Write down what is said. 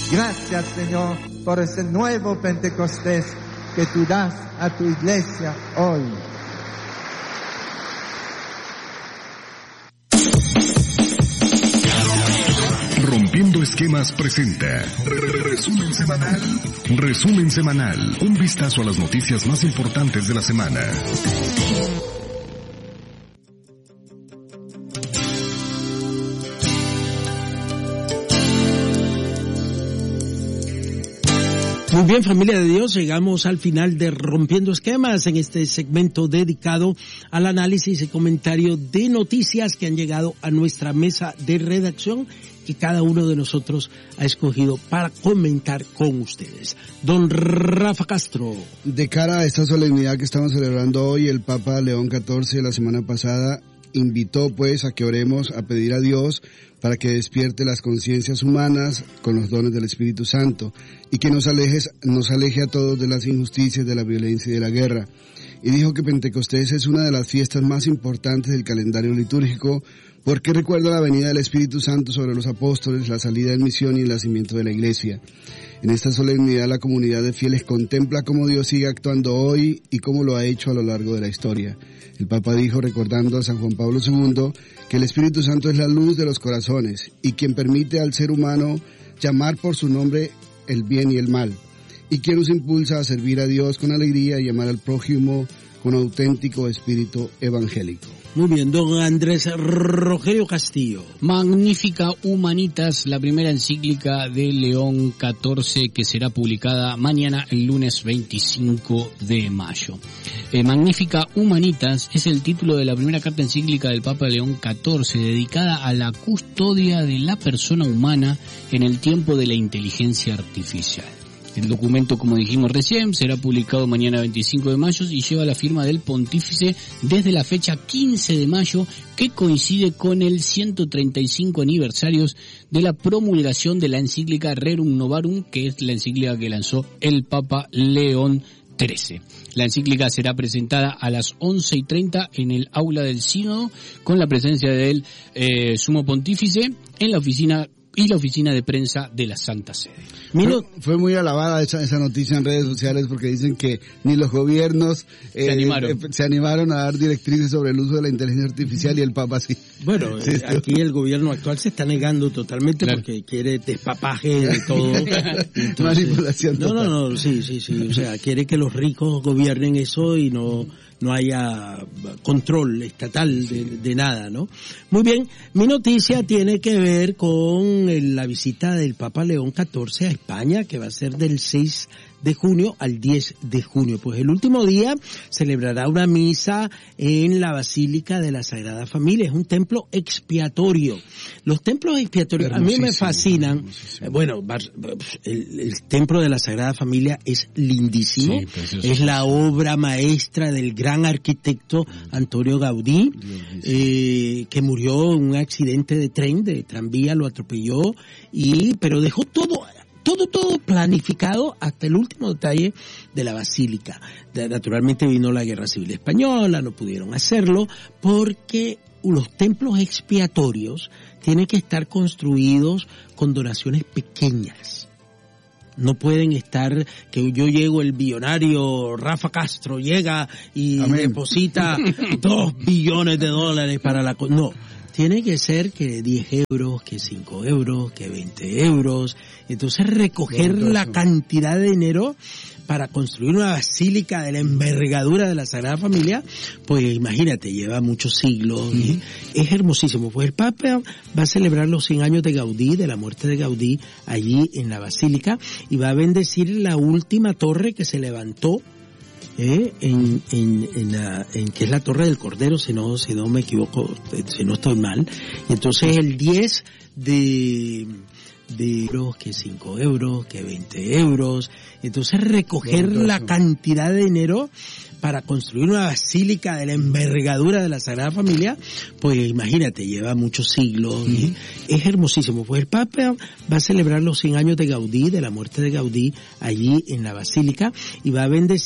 Gracias, Señor, por ese nuevo Pentecostés que tú das a tu iglesia hoy. Rompiendo Esquemas presenta Resumen Semanal. Resumen Semanal. Un vistazo a las noticias más importantes de la semana. Muy bien, familia de Dios, llegamos al final de Rompiendo Esquemas en este segmento dedicado al análisis y comentario de noticias que han llegado a nuestra mesa de redacción que cada uno de nosotros ha escogido para comentar con ustedes. Don Rafa Castro. De cara a esta solemnidad que estamos celebrando hoy, el Papa León XIV la semana pasada invitó pues a que oremos, a pedir a Dios para que despierte las conciencias humanas con los dones del Espíritu Santo y que nos aleje a todos de las injusticias, de la violencia y de la guerra. Y dijo que Pentecostés es una de las fiestas más importantes del calendario litúrgico porque recuerda la venida del Espíritu Santo sobre los apóstoles, la salida en misión y el nacimiento de la Iglesia. En esta solemnidad la comunidad de fieles contempla cómo Dios sigue actuando hoy y cómo lo ha hecho a lo largo de la historia. El Papa dijo, recordando a San Juan Pablo II, que el Espíritu Santo es la luz de los corazones y quien permite al ser humano llamar por su nombre el bien y el mal, y quien nos impulsa a servir a Dios con alegría y amar al prójimo con auténtico espíritu evangélico. Muy bien, don Andrés Rogelio Castillo. Magnífica Humanitas, la primera encíclica de León XIV que será publicada mañana, el lunes 25 de mayo. Magnífica Humanitas es el título de la primera carta encíclica del Papa León XIV, dedicada a la custodia de la persona humana en el tiempo de la inteligencia artificial. El documento, como dijimos recién, será publicado mañana 25 de mayo y lleva la firma del pontífice desde la fecha 15 de mayo, que coincide con el 135 aniversario de la promulgación de la encíclica Rerum Novarum, que es la encíclica que lanzó el Papa León XIII. La encíclica será presentada a las 11:30 en el aula del sínodo, con la presencia del sumo pontífice en la oficina de prensa de la Santa Sede. Fue muy alabada esa noticia en redes sociales porque dicen que ni los gobiernos se animaron a dar directrices sobre el uso de la inteligencia artificial y el Papa sí. Bueno, sí, aquí el gobierno actual se está negando totalmente, claro, porque quiere despapaje de todo. Entonces, manipulación total. No, sí. O sea, quiere que los ricos gobiernen eso y no haya control estatal de nada, ¿no? Muy bien, mi noticia tiene que ver con la visita del Papa León XIV a España, que va a ser del 6 de junio al 10 de junio. Pues el último día celebrará una misa en la Basílica de la Sagrada Familia. Es un templo expiatorio. Los templos expiatorios a mí me fascinan. Bueno, el templo de la Sagrada Familia es lindísimo. Sí, es la obra maestra del gran arquitecto Antonio Gaudí, que murió en un accidente de tren, de tranvía, lo atropelló, pero dejó todo planificado hasta el último detalle de la basílica. Naturalmente vino la Guerra Civil Española, no pudieron hacerlo porque los templos expiatorios tienen que estar construidos con donaciones pequeñas. No pueden estar que yo llego, el billonario Rafa Castro llega y deposita $2 billones para la... No. Tiene que ser que 10 euros, que 5 euros, que 20 euros. Entonces recoger la cantidad de dinero para construir una basílica de la envergadura de la Sagrada Familia, pues imagínate, lleva muchos siglos y es hermosísimo. Pues el Papa va a celebrar los 100 años de Gaudí, de la muerte de Gaudí, allí en la basílica, y va a bendecir la última torre que se levantó en que es la Torre del Cordero, si no me equivoco, si no estoy mal. Y entonces el 10 de euros, que 5 euros, que 20 euros. Entonces recoger la cantidad de dinero para construir una basílica de la envergadura de la Sagrada Familia, pues imagínate, lleva muchos siglos y es hermosísimo. Pues el Papa va a celebrar los 100 años de Gaudí, de la muerte de Gaudí, allí en la basílica, y va a bendecir